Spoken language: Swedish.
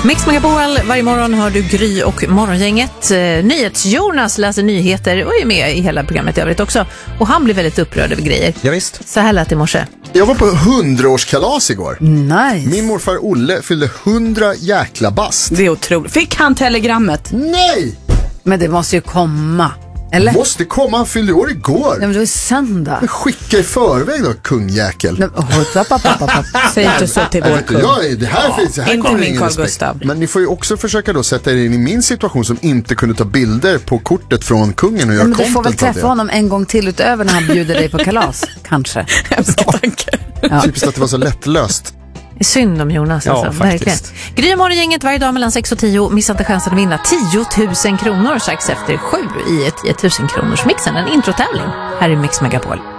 Mix Megapol, varje morgon hör du Gry och Morgongänget. NyhetsJonas läser nyheter och är med i hela programmet i övrigt också. Och han blir väldigt upprörd över grejer. Ja, visst. Så här lät det i morse. Jag var på 100-årskalas igår. Nice. Min morfar Olle fyllde 100 jäkla bast. Det är otroligt. Fick han telegrammet? Nej! Men det måste ju komma. Eller? Måste komma, han fyllde år igår. Nej, men det var söndag. Men skicka i förväg då, kungjäkel. Säg inte så till vår kung. Ja, det här finns, det här inte kommer min ingen Carl respekt. Gustav. Men ni får ju också försöka då sätta er in i min situation som inte kunde ta bilder på kortet från kungen och göra Men du får väl content av träffa det. honom en gång till utöver när han bjuder dig på kalas. Kanske. Typiskt att det var så lättlöst. Det är synd om Jonas. Ja, alltså, faktiskt. verkligen. Gry och Morgongänget varje dag mellan 6 och 10. Missa inte chansen att vinna 10 000 kronor strax efter 7 i ett 10 000 kronors mixen. En introtävling här i Mix Megapol.